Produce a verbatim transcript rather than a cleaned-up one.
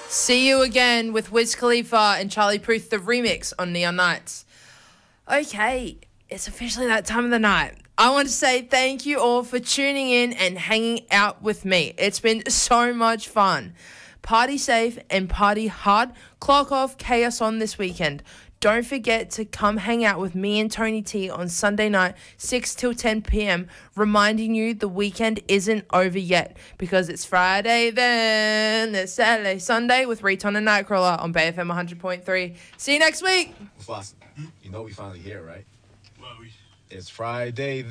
See you again with Wiz Khalifa and Charlie Puth, the remix on Neon Nights. Okay, it's officially that time of the night. I want to say thank you all for tuning in and hanging out with me. It's been so much fun. Party safe and party hard. Clock off chaos on this weekend. Don't forget to come hang out with me and Tony T on Sunday night, six till ten p.m, reminding you the weekend isn't over yet because it's Friday then, it's Saturday, Sunday with Reton and Nightcrawler on Bay F M one hundred point three. See you next week. Mufasa, you know we finally here, right? Well, we... It's Friday